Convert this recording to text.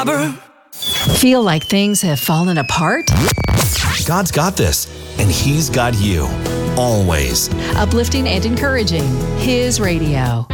robber. Feel like things have fallen apart? God's got this, and He's got you. Always. Uplifting and encouraging. His radio.